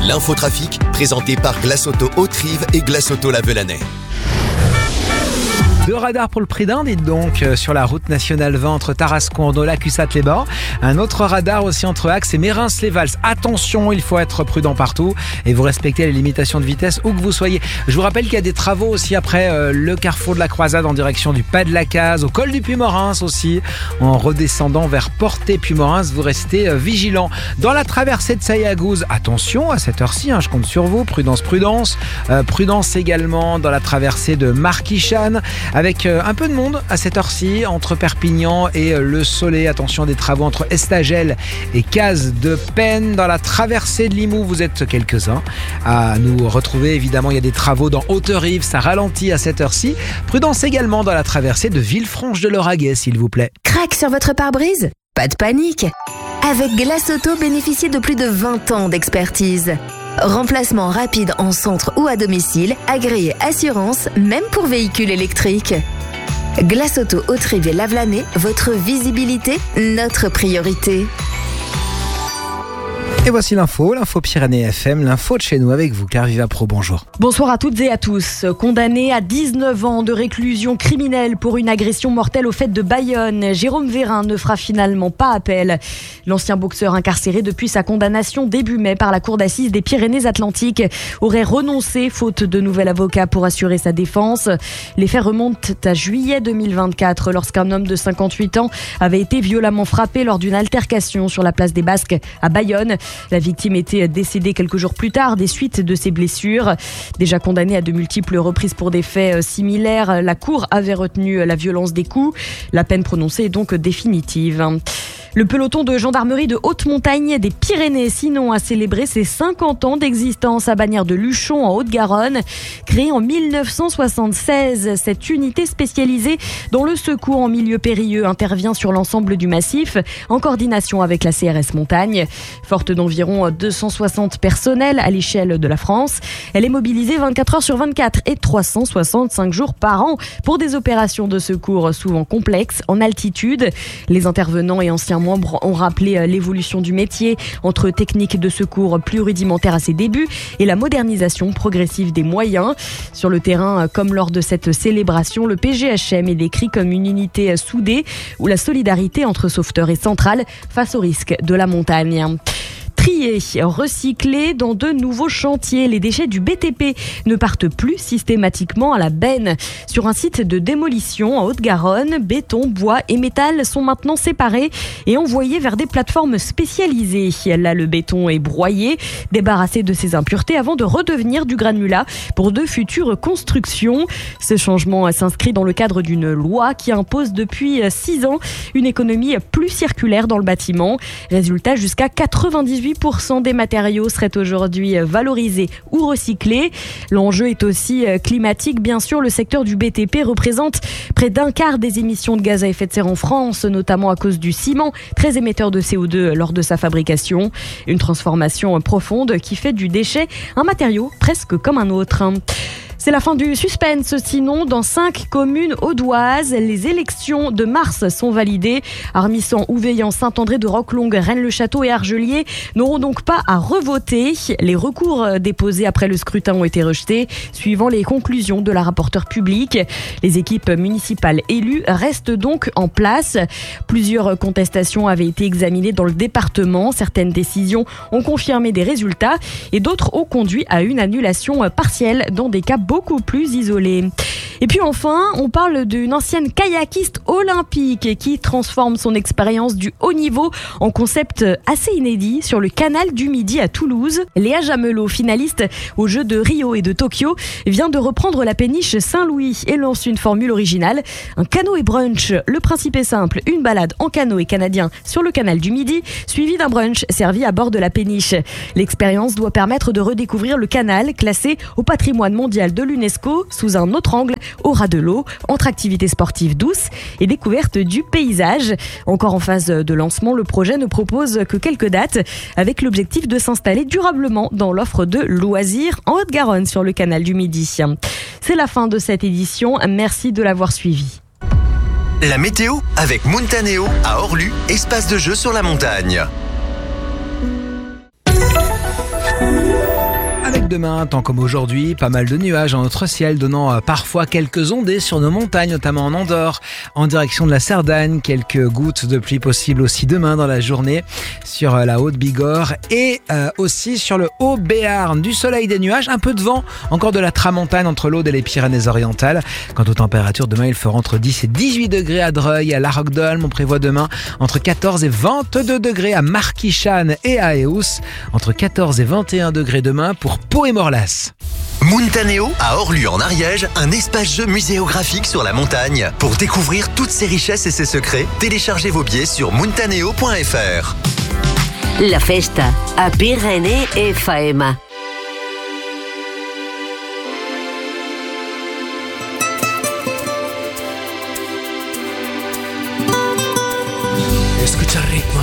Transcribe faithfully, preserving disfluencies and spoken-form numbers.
L'infotrafic, présenté par Glace Auto Haute-Rive et Glace Auto La Velanais. Deux radars pour le prix d'un, dites donc, sur la route nationale vingt entre Tarascon, Ondola, Cussat-les-Bains. Un autre radar aussi entre Axe et Mérins-les-Valls. Attention, il faut être prudent partout et vous respectez les limitations de vitesse où que vous soyez. Je vous rappelle qu'il y a des travaux aussi après euh, le carrefour de la Croisade en direction du Pas de la Case, au col du Puy-Morins aussi. En redescendant vers Portet-Puy-Morins, vous restez euh, vigilant. Dans la traversée de Sayagouz, attention à cette heure-ci, hein, je compte sur vous. Prudence, prudence. Euh, prudence également dans la traversée de Marquichane, avec un peu de monde à cette heure-ci entre Perpignan et le Soleil. Attention, des travaux entre Estagel et Case de Penne. Dans la traversée de Limoux, vous êtes quelques-uns à nous retrouver. Évidemment, il y a des travaux dans Haute-Rive, ça ralentit à cette heure-ci. Prudence également dans la traversée de Villefranche-de-Lauragais, s'il vous plaît. Crac sur votre pare-brise ? Pas de panique. Avec Glace Auto, bénéficiez de plus de vingt ans d'expertise. Remplacement rapide en centre ou à domicile, agréé assurance, même pour véhicules électriques. Glace Auto Haute-Rive et La Velanais, votre visibilité, notre priorité. Et voici l'info, l'info Pyrénées F M, l'info de chez nous avec vous, Claire Pro, bonjour. Bonsoir à toutes et à tous. Condamné à dix-neuf ans de réclusion criminelle pour une agression mortelle au fait de Bayonne, Jérôme Vérin ne fera finalement pas appel. L'ancien boxeur incarcéré depuis sa condamnation début mai par la cour d'assises des Pyrénées-Atlantiques aurait renoncé faute de nouvel avocat pour assurer sa défense. Les faits remontent à juillet deux mille vingt-quatre lorsqu'un homme de cinquante-huit ans avait été violemment frappé lors d'une altercation sur la place des Basques à Bayonne. La victime était décédée quelques jours plus tard des suites de ses blessures. Déjà condamné à de multiples reprises pour des faits similaires, la Cour avait retenu la violence des coups. La peine prononcée est donc définitive. Le peloton de gendarmerie de haute montagne des Pyrénées, sinon, a célébré ses cinquante ans d'existence à Bagnères de Luchon en Haute-Garonne. Créée en mille neuf cent soixante-seize, cette unité spécialisée dans le secours en milieu périlleux intervient sur l'ensemble du massif en coordination avec la C R S Montagne. Forte d'environ deux cent soixante personnels à l'échelle de la France, elle est mobilisée vingt-quatre heures sur vingt-quatre et trois cent soixante-cinq jours par an pour des opérations de secours souvent complexes en altitude. Les intervenants et anciens membres ont rappelé l'évolution du métier entre techniques de secours plus rudimentaires à ses débuts et la modernisation progressive des moyens. Sur le terrain, comme lors de cette célébration, le P G H M est décrit comme une unité soudée où la solidarité entre sauveteurs est centrale face au risque de la montagne. Triés, recyclés dans de nouveaux chantiers. Les déchets du B T P ne partent plus systématiquement à la benne. Sur un site de démolition en Haute-Garonne, béton, bois et métal sont maintenant séparés et envoyés vers des plateformes spécialisées. Là, le béton est broyé, débarrassé de ses impuretés avant de redevenir du granulat pour de futures constructions. Ce changement s'inscrit dans le cadre d'une loi qui impose depuis six ans une économie plus circulaire dans le bâtiment. Résultat, jusqu'à quatre-vingt-dix-huit pour cent des matériaux seraient aujourd'hui valorisés ou recyclés. L'enjeu est aussi climatique. Bien sûr, le secteur du B T P représente près d'un quart des émissions de gaz à effet de serre en France, notamment à cause du ciment, très émetteur de C O deux lors de sa fabrication. Une transformation profonde qui fait du déchet un matériau presque comme un autre. C'est la fin du suspense, sinon, dans cinq communes audoises, les élections de mars sont validées. Armissant, Ouveillan, Saint-André de Roquelongue, Rennes-le-Château et Argelier n'auront donc pas à revoter. Les recours déposés après le scrutin ont été rejetés, suivant les conclusions de la rapporteure publique. Les équipes municipales élues restent donc en place. Plusieurs contestations avaient été examinées dans le département. Certaines décisions ont confirmé des résultats et d'autres ont conduit à une annulation partielle dans des cas beaucoup plus isolés. Et puis enfin, on parle d'une ancienne kayakiste olympique qui transforme son expérience du haut niveau en concept assez inédit sur le canal du Midi à Toulouse. Léa Jamelot, finaliste aux Jeux de Rio et de Tokyo, vient de reprendre la péniche Saint-Louis et lance une formule originale, un canoë brunch. Le principe est simple, une balade en canoë canadien sur le canal du Midi, suivi d'un brunch servi à bord de la péniche. L'expérience doit permettre de redécouvrir le canal, classé au patrimoine mondial de l'UNESCO, sous un autre angle, au ras de l'eau, entre activités sportives douces et découverte du paysage. Encore en phase de lancement, le projet ne propose que quelques dates, avec l'objectif de s'installer durablement dans l'offre de loisirs en Haute-Garonne sur le canal du Midi. C'est la fin de cette édition. Merci de l'avoir suivi. La météo avec Montaneo à Orlu, espace de jeu sur la montagne. demain, tant comme aujourd'hui, pas mal de nuages dans notre ciel, donnant euh, parfois quelques ondées sur nos montagnes, notamment en Andorre, en direction de la Cerdagne. Quelques gouttes de pluie possibles aussi demain dans la journée sur euh, la Haute-Bigorre et euh, aussi sur le Haut-Béarn. Du soleil, des nuages, un peu de vent, encore de la tramontane entre l'Aude et les Pyrénées-Orientales. Quant aux températures, demain il fera entre dix et dix-huit degrés à Dreuil, à La Roque-d'Olme. On prévoit demain entre quatorze et vingt-deux degrés à Marquichane et à Eous. Entre quatorze et vingt et un degrés demain pour Pau et Morlas. Muntaneo, à Orlu en Ariège, un espace-jeu muséographique sur la montagne. Pour découvrir toutes ses richesses et ses secrets, téléchargez vos billets sur muntaneo point f r. La festa a Pirene F M. Escucha ritmo.